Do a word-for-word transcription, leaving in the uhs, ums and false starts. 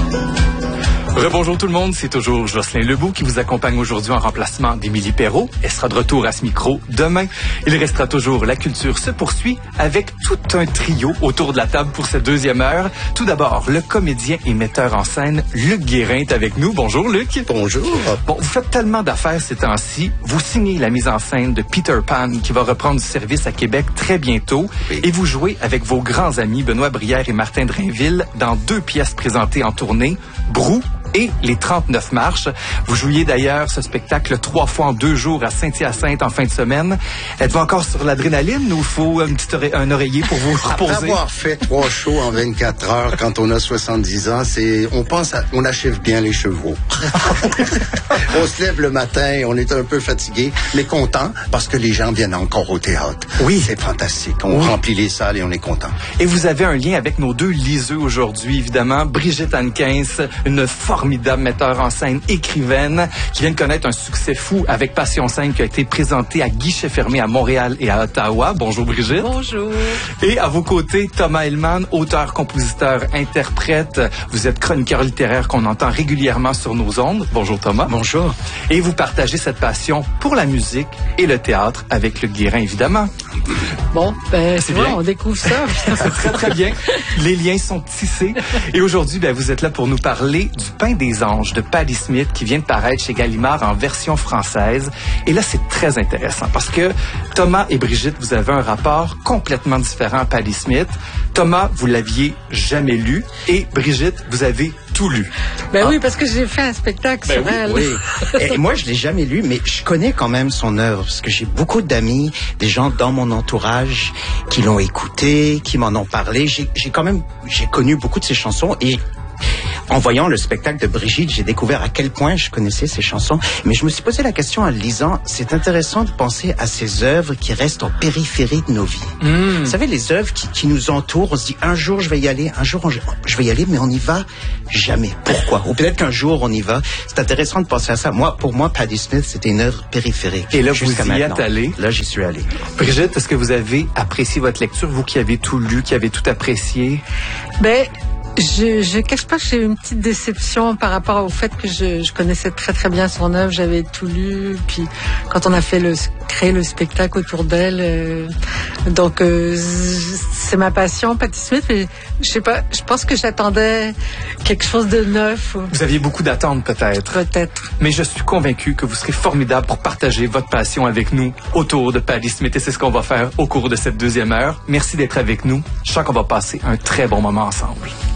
Rebonjour tout le monde, c'est toujours Jocelyn Lebeau qui vous accompagne aujourd'hui en remplacement d'Émilie Perrault. Elle sera de retour à ce micro demain. Il restera toujours La Culture se poursuit avec tout un trio autour de la table pour cette deuxième heure. Tout d'abord, le comédien et metteur en scène Luc Guérin est avec nous. Bonjour Luc. Bonjour. Bon, vous faites tellement d'affaires ces temps-ci. Vous signez la mise en scène de Peter Pan qui va reprendre du service à Québec très bientôt. Oui. Et vous jouez avec vos grands amis Benoît Brière et Martin Drainville dans deux pièces présentées en tournée, Brou et les trente-neuf marches. Vous jouiez d'ailleurs ce spectacle trois fois en deux jours à Saint-Hyacinthe en fin de semaine. Êtes-vous encore sur l'adrénaline ou il faut un petit ore- un oreiller pour vous reposer? Après avoir fait trois shows en vingt-quatre heures quand on a soixante-dix ans, c'est, on pense à, on achève bien les chevaux. On se lève le matin, on est un peu fatigué, mais content parce que les gens viennent encore au théâtre. Oui. C'est fantastique. On oui. remplit les salles et on est content. Et vous avez un lien avec nos deux liseux aujourd'hui, évidemment. Brigitte Hankins, une formidable metteur en scène, écrivaine, qui vient de connaître un succès fou avec Passion cinq qui a été présenté à guichet fermé à Montréal et à Ottawa. Bonjour Brigitte. Bonjour. Et à vos côtés, Thomas Hellman, auteur, compositeur, interprète. Vous êtes chroniqueur littéraire qu'on entend régulièrement sur nos ondes. Bonjour Thomas. Bonjour. Et vous partagez cette passion pour la musique et le théâtre avec Luc Guérin, évidemment. Bon, ben, c'est bien, bien. On découvre ça. C'est très, très bien. Les liens sont tissés. Et aujourd'hui, ben, vous êtes là pour nous parler du Pain des Anges de Patti Smith qui vient de paraître chez Gallimard en version française. Et là, c'est très intéressant parce que Thomas et Brigitte, vous avez un rapport complètement différent à Patti Smith. Thomas, vous l'aviez jamais lu et Brigitte, vous avez tout lu. Ben ah. oui, parce que j'ai fait un spectacle ben sur oui, elle. Oui. Et moi, je l'ai jamais lu, mais je connais quand même son œuvre parce que j'ai beaucoup d'amis, des gens dans mon entourage qui l'ont écouté, qui m'en ont parlé. J'ai, j'ai quand même, j'ai connu beaucoup de ses chansons et en voyant le spectacle de Brigitte, j'ai découvert à quel point je connaissais ses chansons. Mais je me suis posé la question en le lisant, c'est intéressant de penser à ces œuvres qui restent en périphérie de nos vies. Mm. Vous savez, les œuvres qui, qui nous entourent, on se dit un jour je vais y aller, un jour je vais y aller, mais on n'y va jamais. Pourquoi? Ou peut-être qu'un jour on y va. C'est intéressant de penser à ça. Moi, pour moi, Patti Smith, c'était une œuvre périphérique. Et là, vous y maintenant. êtes allé. Là, j'y suis allé. Brigitte, est-ce que vous avez apprécié votre lecture, vous qui avez tout lu, qui avez tout apprécié? Ben, Je je cache pas que j'ai eu une petite déception par rapport au fait que je, je connaissais très très bien son œuvre, j'avais tout lu, puis quand on a fait le créé le spectacle autour d'elle, euh, donc euh, c'est ma passion, Patti Smith, mais je sais pas, je pense que j'attendais quelque chose de neuf. Ou... Vous aviez beaucoup d'attentes peut-être. Peut-être. Mais je suis convaincu que vous serez formidable pour partager votre passion avec nous autour de Patti Smith et c'est ce qu'on va faire au cours de cette deuxième heure. Merci d'être avec nous. Je sens qu'on va passer un très bon moment ensemble.